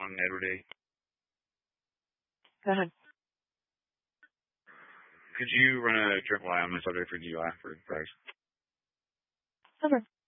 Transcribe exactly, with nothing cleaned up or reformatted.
on Edward A. Go ahead. Could you run a triple I on my subject for D U I for price? Over.